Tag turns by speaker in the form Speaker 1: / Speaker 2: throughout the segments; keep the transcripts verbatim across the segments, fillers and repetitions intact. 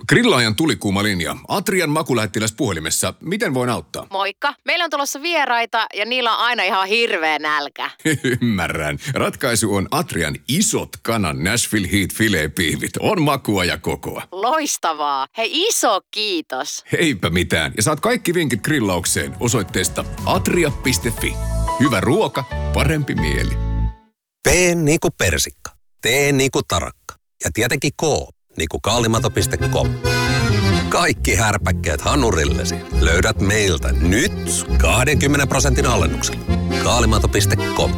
Speaker 1: Grillaajan tulikuuma linja. Atrian makulähettiläs puhelimessa. Miten voin auttaa?
Speaker 2: Moikka. Meillä on tulossa vieraita ja niillä on aina ihan hirveä nälkä.
Speaker 1: Ymmärrän. Ratkaisu on Atrian isot kanan Nashville Heat filet-piivit. On makua ja kokoa.
Speaker 2: Loistavaa. Hei, iso kiitos.
Speaker 1: Heipä mitään. Ja saat kaikki vinkit grillaukseen osoitteesta atria piste fi. Hyvä ruoka, parempi mieli.
Speaker 3: P niinku persikka. T niinku tarakka. Ja tietenkin K niinku kaalimato piste com. Kaikki härpäkkeet hanurillesi löydät meiltä nyt kaksikymmentä prosentin alennuksella. kaalimato piste com.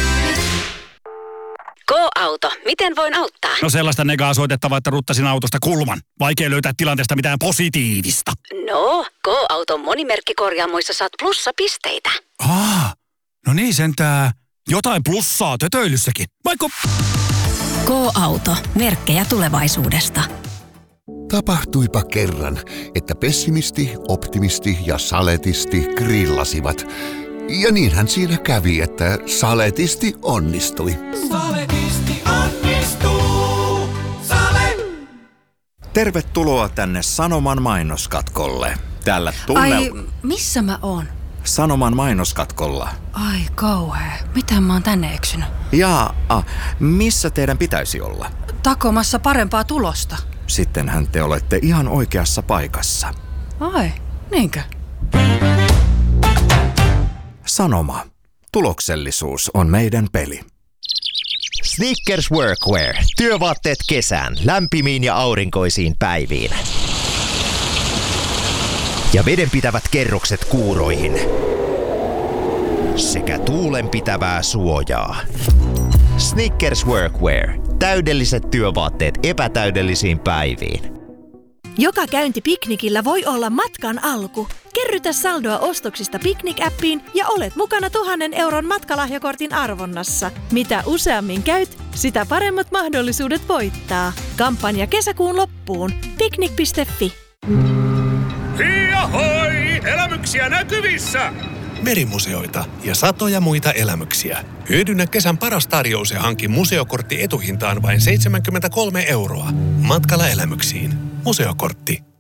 Speaker 4: Go-auto. Miten voin auttaa?
Speaker 5: No sellaista negaa soitettavaa, että ruttasin autosta kulman. Vaikea löytää tilanteesta mitään positiivista.
Speaker 4: No, Go-auton monimerkkikorjaamoissa saat plussapisteitä.
Speaker 5: Aa, no niin sentää. Jotain plussaa tötöilyssäkin. Vaikka...
Speaker 6: Go-auto. Merkkejä tulevaisuudesta.
Speaker 7: Tapahtuipa kerran, että pessimisti, optimisti ja saletisti grillasivat. Ja niinhän siinä kävi, että saletisti onnistui.
Speaker 8: Saletisti onnistuu. Sale!
Speaker 9: Tervetuloa tänne Sanoman mainoskatkolle. Tällä tunnella...
Speaker 6: Ai, missä mä oon?
Speaker 9: Sanoman mainoskatkolla.
Speaker 6: Ai kauhea. Miten mä oon tänne eksynyt?
Speaker 9: Jaa, ah, missä teidän pitäisi olla?
Speaker 6: Takomassa parempaa tulosta.
Speaker 9: Sittenhän te olette ihan oikeassa paikassa.
Speaker 6: Ai, niinkö?
Speaker 9: Sanoma. Tuloksellisuus on meidän peli.
Speaker 10: Snickers Workwear. Työvaatteet kesään, lämpimiin ja aurinkoisiin päiviin. Ja vedenpitävät kerrokset kuuroihin. Sekä tuulenpitävää suojaa. Snickers Workwear. Täydelliset työvaatteet epätäydellisiin päiviin.
Speaker 11: Joka käynti piknikillä voi olla matkan alku. Kerrytä saldoa ostoksista Piknik-appiin ja olet mukana tuhannen euron matkalahjakortin arvonnassa. Mitä useammin käyt, sitä paremmat mahdollisuudet voittaa. Kampanja kesäkuun loppuun. Piknik piste fi.
Speaker 12: Hiahoi! Elämyksiä näkyvissä! Merimuseoita ja satoja muita elämyksiä. Hyödynnä kesän paras tarjous ja hanki museokortti etuhintaan vain seitsemänkymmentäkolme euroa. Matkalla elämyksiin. Museokortti